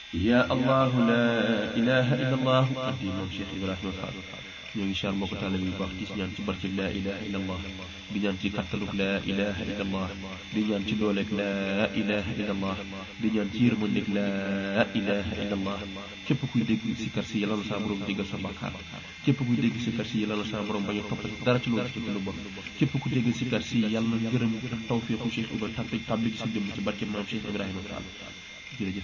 ya allahu la ilaha illa allah addi moom Cheikh Ibrahima Fall ñoo ngi siyaar mbokk taalibe yu baax gis ñaan ci barke la ilaha illa allah di ñaan ci kattanug la ilaha illa allah di ñaan ci dooleeg la ilaha illa allah di ñaan ci yërmandeeg la ilaha illa allah képp kuy dégg si kar si yàlla na sa borom jéggal sa bàkkaar képp kuy dégg si kar si yàlla na sa borom bañ a toppal dara ci loolu ci lu bon képp ku dégg si kar si yàlla na gërëm ak tawfiixu Cheikh Ibrahima tàbbi ci sa jëmm ci barke maam Cheikh Ibrahima Fall jërëjëf